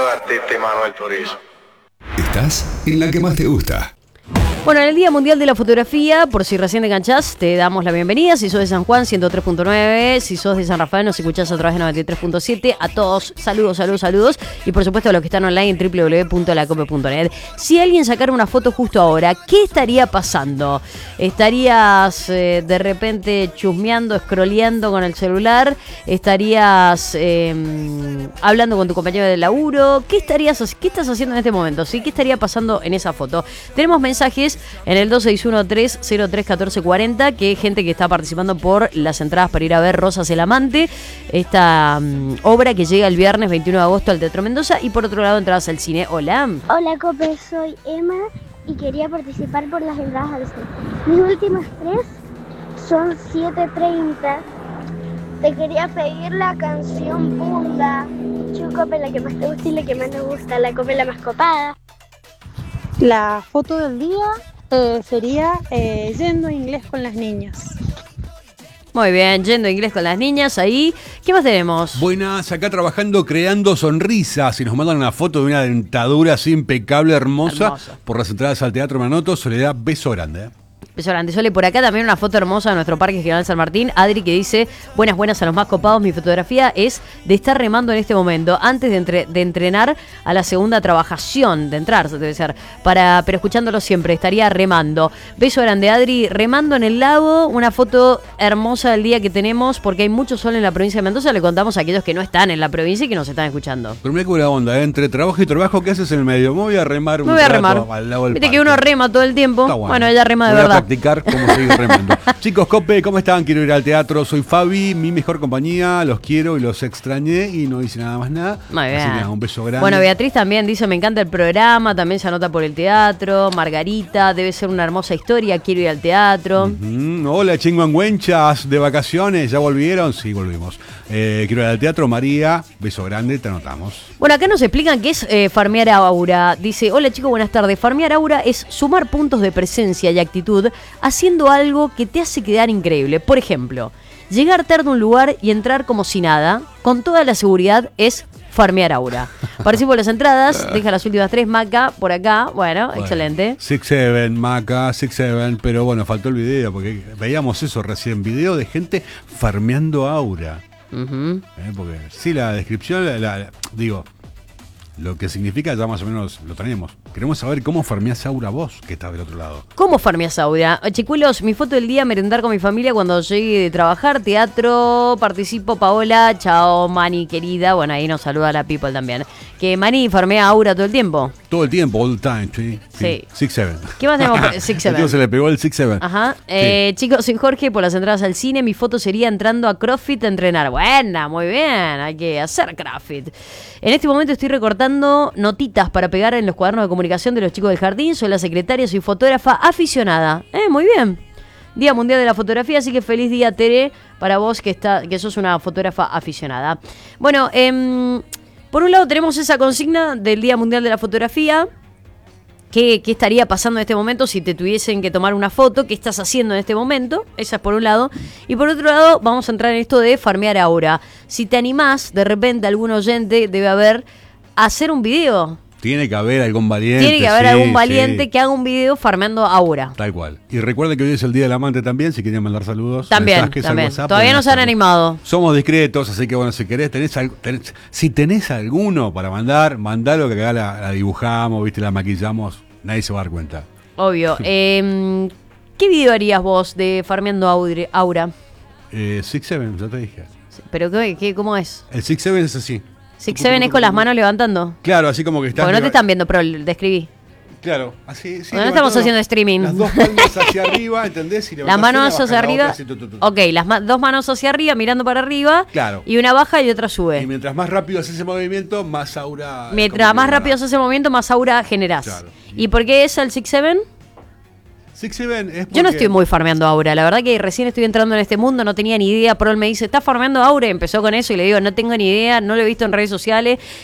divertirte, Manuel Turizo. Estás en la que más te gusta. Bueno, en el Día Mundial de la Fotografía, por si recién te enganchás, te damos la bienvenida. Si sos de San Juan, 103.9. Si sos de San Rafael, nos escuchás a través de 93.7. A todos, saludos. Y por supuesto a los que están online en www.lacope.net. Si alguien sacara una foto justo ahora, ¿qué estaría pasando? ¿Estarías de repente chusmeando, scrolleando con el celular? ¿Estarías hablando con tu compañero de laburo? ¿Qué estás haciendo en este momento? ¿Sí? ¿Qué estaría pasando en esa foto? Tenemos mensajes en el 2613-031440, que es gente que está participando por las entradas para ir a ver Rosas el Amante, esta obra que llega el viernes 21 de agosto al Teatro Mendoza, y por otro lado entradas al cine. Hola. Hola Cope, soy Emma y quería participar por las entradas al cine. Mis últimas 3 son 7:30. Te quería pedir la canción Punda. Cope, la que más te gusta y la que más nos gusta, la Cope la más copada. La foto del día sería yendo a inglés con las niñas. Muy bien, yendo a inglés con las niñas ahí. ¿Qué más tenemos? Buenas, acá trabajando, creando sonrisas. Y nos mandan una foto de una dentadura así impecable, hermosa. Por las entradas al Teatro Manoto. Soledad, beso grande. Beso grande, Sole. Por acá también una foto hermosa de nuestro Parque General San Martín. Adri, que dice: buenas a los más copados. Mi fotografía es de estar remando en este momento, antes de entrenar a la segunda trabajación, de entrar, debe ser, pero escuchándolo siempre, estaría remando. Beso grande, Adri, remando en el lago. Una foto hermosa del día que tenemos, porque hay mucho sol en la provincia de Mendoza. Le contamos a aquellos que no están en la provincia y que nos están escuchando. Pero mira qué buena onda, entre trabajo y trabajo, ¿qué haces en el medio? Me voy a remar un rato al lado del Viste parque. que uno rema todo el tiempo. Bueno, ella rema de verdad. Practicar cómo seguir remando. Chicos, Cope, ¿cómo están? Quiero ir al teatro. Soy Fabi, mi mejor compañía. Los quiero y los extrañé y no hice nada más nada. Muy bien. Así que un beso grande. Bueno, Beatriz también dice: me encanta el programa. También se anota por el teatro. Margarita, debe ser una hermosa historia. Quiero ir al teatro. Hola, chinguangüenchas, de vacaciones. ¿Ya volvieron? Sí, volvimos. Quiero ir al teatro. María, beso grande, te anotamos. Bueno, acá nos explican qué es farmear aura. Dice: hola chicos, buenas tardes. Farmear aura es sumar puntos de presencia y actitud haciendo algo que te hace quedar increíble. Por ejemplo, llegar tarde a un lugar y entrar como si nada, con toda la seguridad, es farmear aura. Participo en las entradas, deja las últimas 3, Maca, por acá. Bueno, excelente. 6-7, Maca, 6-7, pero bueno, faltó el video, porque veíamos eso recién, video de gente farmeando aura. Porque sí, la descripción, digo, lo que significa ya más o menos lo tenemos. Queremos saber cómo farmeás aura vos, que estás del otro lado. ¿Cómo farmeás aura? Chicuelos, mi foto del día: merendar con mi familia cuando llegue de trabajar, teatro, participo, Paola, chao, Mani, querida. Bueno, ahí nos saluda la people también. Que Mani farmea aura todo el tiempo. Todo el tiempo, all the time, sí. 6-7. ¿Qué más tenemos? 6-7. Se le pegó el 6-7. Ajá. Sí. Chicos, soy Jorge, por las entradas al cine. Mi foto sería entrando a CrossFit a entrenar. Buena, muy bien. Hay que hacer CrossFit. En este momento estoy recortando notitas para pegar en los cuadernos de comunicación de los chicos del jardín. Soy la secretaria, soy fotógrafa aficionada. Muy bien. Día Mundial de la Fotografía, así que feliz día, Tere, para vos que sos una fotógrafa aficionada. Bueno, por un lado tenemos esa consigna del Día Mundial de la Fotografía. ¿Qué estaría pasando en este momento si te tuviesen que tomar una foto? ¿Qué estás haciendo en este momento? Esa es por un lado. Y por otro lado, vamos a entrar en esto de farmear aura. Si te animás, de repente algún oyente debe haber hacer un video. Tiene que haber algún valiente. Tiene que haber algún valiente que haga un video farmeando aura. Tal cual. Y recuerden que hoy es el Día del Amante también, si quieren mandar saludos. También. WhatsApp, todavía no se han animado. Somos discretos, así que bueno, si querés, si tenés alguno para mandalo, que acá la dibujamos, viste, la maquillamos, nadie se va a dar cuenta. Obvio. ¿Qué video harías vos de farmeando aura? 6-7, ya te dije. ¿Pero cómo es? El 6-7 es así. 6-7 es con las manos levantando. Claro, así como que estás. Porque no te están viendo, pero describí. Claro, así. Sí, no estamos haciendo streaming. Las dos palmas hacia arriba, ¿entendés? Y las manos hacia arriba. Ok, las dos manos hacia arriba, mirando para arriba. Claro. Y una baja y otra sube. Y mientras más rápido haces ese movimiento, más aura. Mientras más rápido haces ese movimiento, más aura generás. Claro. ¿Y por qué es el 6-7? 6-7 es porque... Yo no estoy muy farmeando aura, la verdad que recién estoy entrando en este mundo, no tenía ni idea. Prol me dice: ¿estás farmeando aura? Y empezó con eso y le digo: no tengo ni idea, no lo he visto en redes sociales.